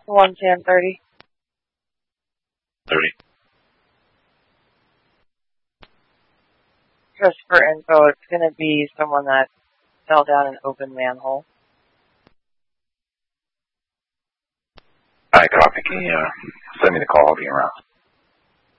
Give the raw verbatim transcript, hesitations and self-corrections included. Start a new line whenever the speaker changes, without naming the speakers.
one ten thirty.
thirty.
Just for info, it's going to be someone that fell down an open manhole.
I copy. Can you uh, send me the call? I'll be around.